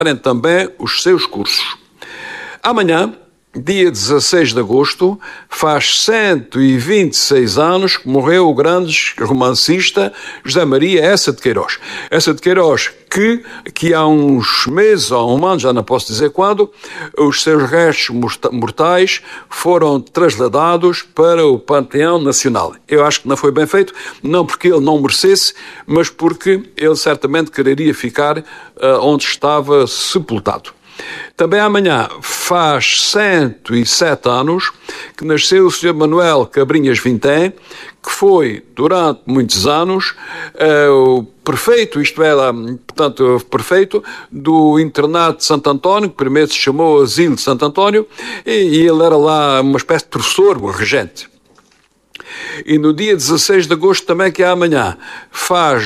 também os seus cursos. Amanhã, dia 16 de agosto, faz 126 anos que morreu o grande romancista José Maria Eça de Queiroz. Eça de Queiroz, que há uns meses, ou um ano, já não posso dizer quando, os seus restos mortais foram trasladados para o Panteão Nacional. Eu acho que não foi bem feito, não porque ele não merecesse, mas porque ele certamente quereria ficar onde estava sepultado. Também amanhã faz 107 anos que nasceu o Sr. Manuel Cabrinhas Vintém, que foi, durante muitos anos, o prefeito, prefeito do internato de Santo António, que primeiro se chamou Asilo de Santo António, e ele era lá uma espécie de professor, o regente. E no dia 16 de agosto, também que é amanhã, faz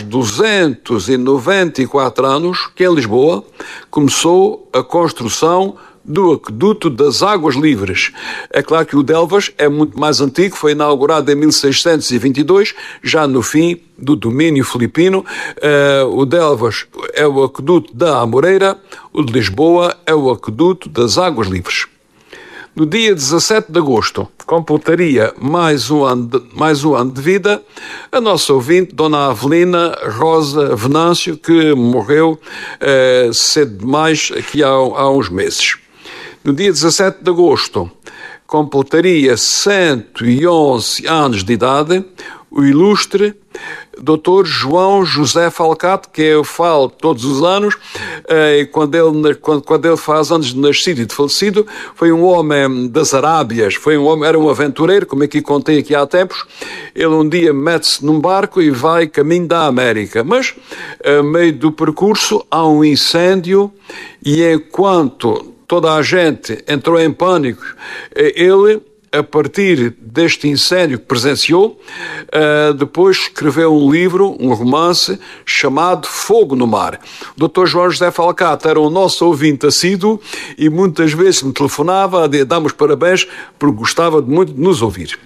294 anos que em Lisboa começou a construção do Aqueduto das Águas Livres. É claro que o de Elvas é muito mais antigo, foi inaugurado em 1622, já no fim do domínio filipino. O de Elvas é o Aqueduto da Amoreira, o de Lisboa é o Aqueduto das Águas Livres. No dia 17 de agosto, completaria mais um ano de vida a nossa ouvinte, Dona Avelina Rosa Venâncio, que morreu cedo demais, aqui há uns meses. No dia 17 de agosto, completaria 111 anos de idade o ilustre Dr. João José Falcato, que eu falo todos os anos, e quando ele faz anos de nascido e de falecido, foi um homem das Arábias, era um aventureiro, como aqui contei aqui há tempos. Ele um dia mete-se num barco e vai caminho da América, mas a meio do percurso há um incêndio e enquanto toda a gente entrou em pânico, ele, a partir deste incêndio que presenciou, depois escreveu um livro, um romance, chamado Fogo no Mar. O Dr. João José Falcato era o nosso ouvinte assíduo e muitas vezes me telefonava a dar-me os parabéns porque gostava muito de nos ouvir.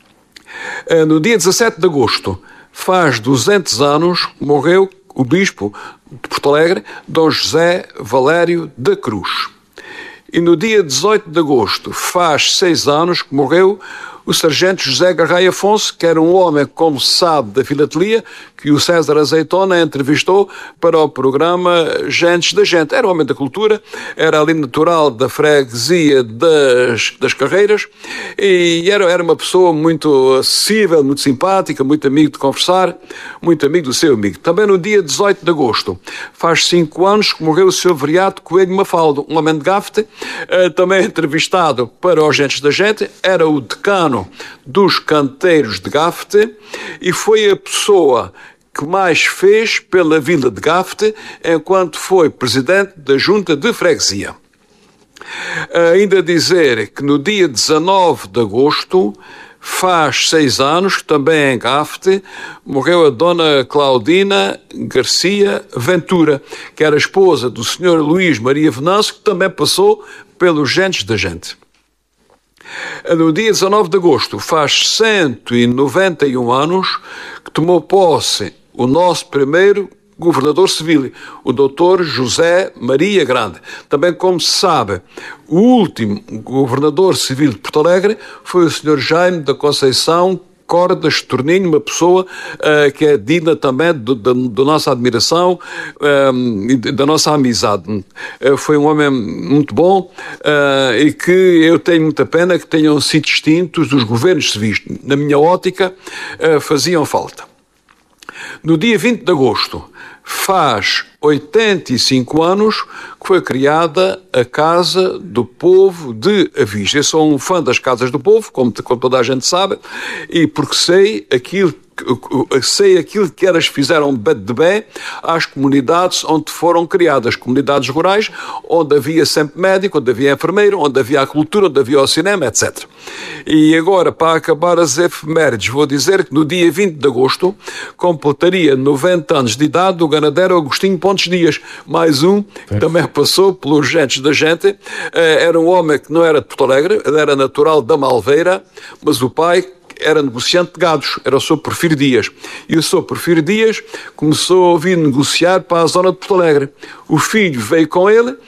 No dia 17 de agosto, faz 200 anos, morreu o bispo de Porto Alegre, Dom José Valério da Cruz. E no dia 18 de agosto, faz 6 anos que morreu o sargento José Garray Afonso, que era um homem, como se sabe, da filatelia, que o César Azeitona entrevistou para o programa Gentes da Gente. Era um homem da cultura, era ali natural da freguesia das Carreiras e era uma pessoa muito acessível, muito simpática, muito amigo de conversar, muito amigo do seu amigo. Também no dia 18 de agosto, faz 5 anos que morreu o Sr. Viriato Coelho Mafaldo, um homem de Gafte, também entrevistado para os Gentes da Gente, era o decano dos canteiros de Gafte e foi a pessoa que mais fez pela vila de Gafte enquanto foi presidente da junta de freguesia. Ainda dizer que no dia 19 de agosto, faz 6 anos, também em Gafte, morreu a dona Claudina Garcia Ventura, que era esposa do Sr. Luís Maria Venâncio, que também passou pelos Gentes da Gente. No dia 19 de agosto, faz 191 anos que tomou posse o nosso primeiro governador civil, o Dr. José Maria Grande. Também, como se sabe, o último governador civil de Porto Alegre foi o Sr. Jaime da Conceição Cordas Torninho, uma pessoa que é digna também da nossa admiração e da nossa amizade. Foi um homem muito bom e que eu tenho muita pena que tenham sido extintos dos governos civis. Na minha ótica, faziam falta. No dia 20 de agosto, faz 85 anos que foi criada a Casa do Povo de Avis. Eu sou um fã das Casas do Povo, como toda a gente sabe, e porque sei aquilo que elas fizeram de bem às comunidades onde foram criadas, comunidades rurais, onde havia sempre médico, onde havia enfermeiro, onde havia a cultura, onde havia o cinema, etc. E agora, para acabar as efemérides, vou dizer que no dia 20 de agosto completaria 90 anos de idade o ganadeiro Agostinho Pontes Dias, mais um que também passou pelos Gentes da Gente. Era um homem que não era de Porto Alegre, ele era natural da Malveira, mas o pai era negociante de gados, era o Sr. Porfírio Dias. E o Sr. Porfírio Dias começou a ouvir negociar para a zona de Porto Alegre. O filho veio com ele